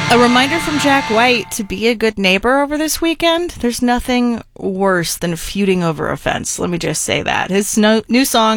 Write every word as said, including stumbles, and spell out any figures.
A reminder from Jack White to be a good neighbor over this weekend. There's nothing worse than feuding over a fence. Let me just say that. His no, new song,